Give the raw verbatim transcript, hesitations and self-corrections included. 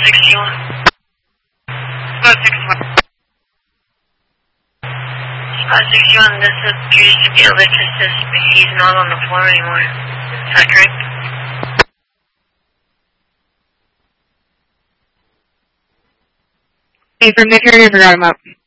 sixty-one. Spot sixty-one. Spot sixty-one, this appears to be a liquid system. He's not on the floor anymore. Is that correct? Hey, from the carrier, forgot him up.